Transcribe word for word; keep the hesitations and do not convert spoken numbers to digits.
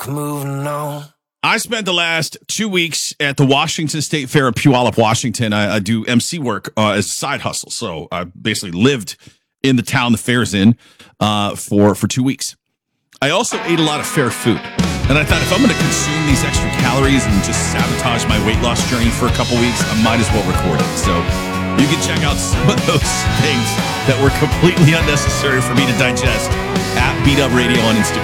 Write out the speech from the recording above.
moving on. I spent the last two weeks at the Washington State Fair in Puyallup, Washington. I, I do M C work uh, as a side hustle. So I basically lived in the town the fair's in uh, for, for two weeks. I also ate a lot of fair food. And I thought if I'm going to consume these extra calories and just sabotage my weight loss journey for a couple weeks, I might as well record it. So you can check out some of those things that were completely unnecessary for me to digest at Beat Up Radio on Instagram.